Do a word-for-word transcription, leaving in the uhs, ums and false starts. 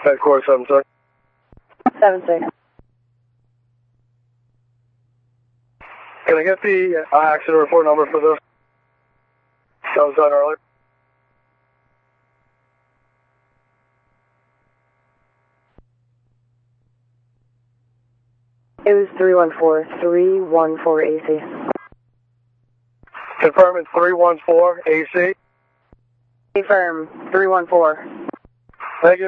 Headquarters seven six. seven six. Can I get the uh, accident report number for this? That was done earlier. It was three one four, three one four A C. Confirm it's three one four A C. Confirm, three one four. Thank you.